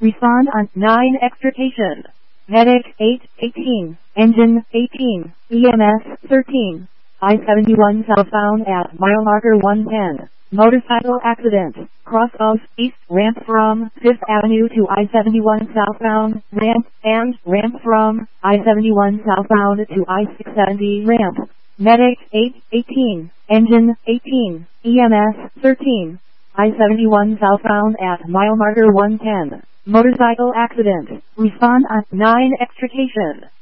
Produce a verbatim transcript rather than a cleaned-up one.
Respond on nine extrication. Medic eight eighteen. Engine eighteen. E M S thirteen. I seventy-one southbound at mile marker one ten. Motorcycle accident. Cross of east ramp from fifth Avenue to I seventy-one southbound ramp and ramp from I seventy-one southbound to I six seventy ramp. Medic eight eighteen. Engine eighteen. E M S thirteen. I seventy-one southbound at mile marker one ten. Motorcycle accident. Respond on nine extrication.